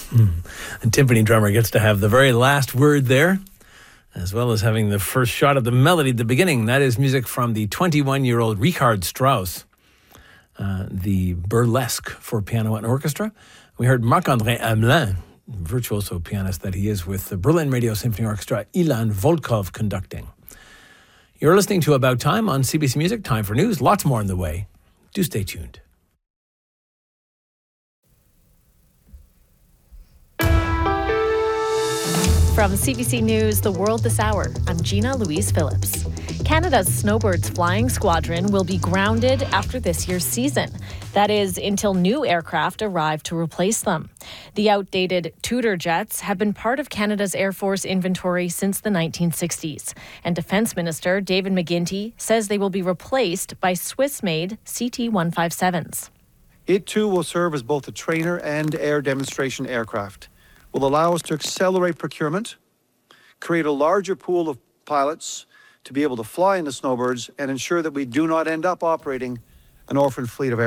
And timpani drummer gets to have the very last word there, as well as having the first shot at the melody at the beginning. That is music from the 21-year-old Richard Strauss, the burlesque for piano and orchestra. We heard Marc-André Hamelin, virtuoso pianist that he is, with the Berlin Radio Symphony Orchestra, Ilan Volkov conducting. You're listening to About Time on CBC Music. Time for news. Lots more on the way. Do stay tuned. From CBC News, The World This Hour, I'm Gina Louise Phillips. Canada's Snowbirds flying squadron will be grounded after this year's season. That is, until new aircraft arrive to replace them. The outdated Tudor jets have been part of Canada's Air Force inventory since the 1960s. And Defence Minister David McGuinty says they will be replaced by Swiss-made CT-157s. It too will serve as both a trainer and air demonstration aircraft. Will allow us to accelerate procurement, create a larger pool of pilots to be able to fly in the Snowbirds, and ensure that we do not end up operating an orphan fleet of